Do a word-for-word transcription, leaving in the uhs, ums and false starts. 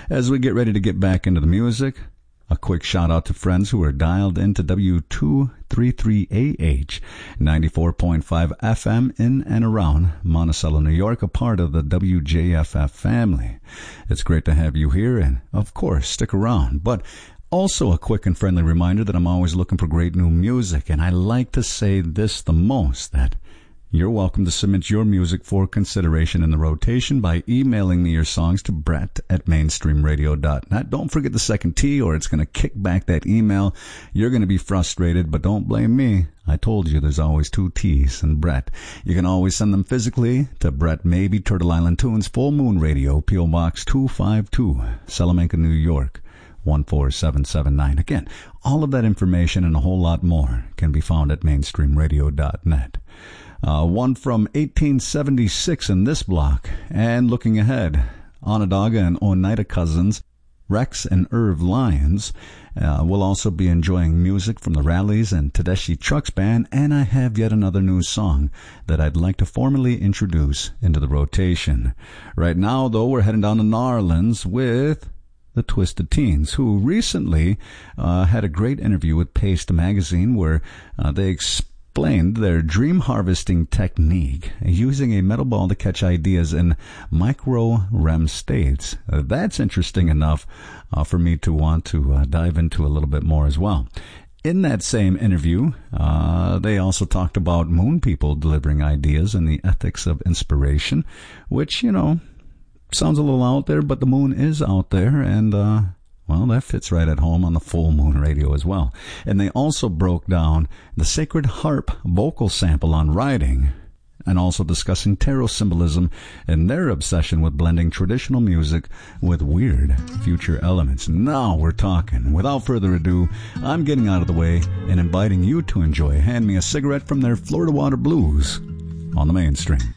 As we get ready to get back into the music, a quick shout out to friends who are dialed into W two thirty-three A H, ninety-four point five F M in and around Monticello, New York, a part of the W J F F family. It's great to have you here, and of course, stick around. But also a quick and friendly reminder that I'm always looking for great new music, and I like to say this the most, that you're welcome to submit your music for consideration in the rotation by emailing me your songs to brett at mainstream radio dot net. Don't forget the second T, or it's going to kick back that email. You're going to be frustrated, but don't blame me. I told you there's always two T's in Brett. You can always send them physically to Brett Maybe, Turtle Island Tunes, Full Moon Radio, P O. Box two fifty-two, Salamanca, New York, one four seven seven nine. Again, all of that information and a whole lot more can be found at mainstream radio dot net. Uh, one from eighteen seventy-six in this block. And looking ahead, Onondaga and Oneida cousins, Rex and Irv Lyons, uh, will also be enjoying music from the Rallies and Tedeschi Trucks Band. And I have yet another new song that I'd like to formally introduce into the rotation. Right now, though, we're heading down to New Orleans with the Twisted Teens, who recently uh, had a great interview with Paste Magazine where uh, they explained explained their dream harvesting technique using a metal ball to catch ideas in micro R E M states. Uh, that's interesting enough uh, for me to want to uh, dive into a little bit more as well. In that same interview, uh, they also talked about moon people delivering ideas and the ethics of inspiration, which, you know, sounds a little out there, but the moon is out there, and uh well, that fits right at home on the Full Moon Radio as well. And they also broke down the sacred harp vocal sample on writing, and also discussing tarot symbolism and their obsession with blending traditional music with weird future elements. Now we're talking. Without further ado, I'm getting out of the way and inviting you to enjoy Hand Me a Cigarette from their Florida Water Blues on the Mainstream.